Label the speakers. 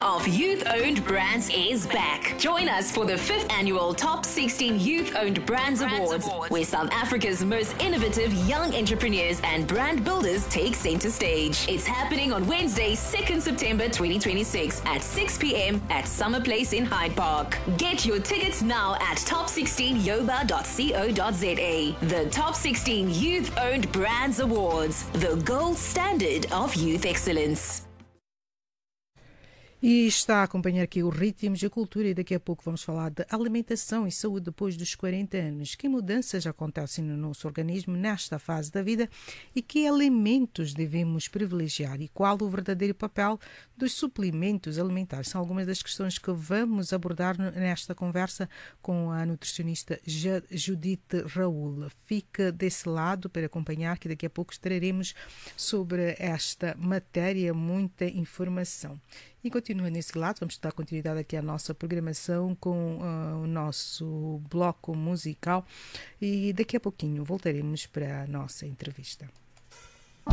Speaker 1: of youth-owned brands is back. Join us for the 5th annual Top 16 Youth-Owned Brands Awards, where South Africa's most innovative young entrepreneurs and brand builders take center stage. It's happening on Wednesday, 2nd September 2026 at 6 p.m. at Summer Place in Hyde Park. Get your tickets now at top16yoba.co.za. The Top 16 Youth-Owned Brands Awards, the gold standard of youth excellence.
Speaker 2: E está a acompanhar aqui os ritmos de cultura e daqui a pouco vamos falar de alimentação e saúde depois dos 40 anos. Que mudanças acontecem no nosso organismo nesta fase da vida e que alimentos devemos privilegiar e qual o verdadeiro papel dos suplementos alimentares? São algumas das questões que vamos abordar nesta conversa com a nutricionista Judite Raul. Fica desse lado para acompanhar que daqui a pouco traremos sobre esta matéria muita informação. E continua nesse lado, vamos dar continuidade aqui à nossa programação com o nosso bloco musical e daqui a pouquinho voltaremos para a nossa entrevista.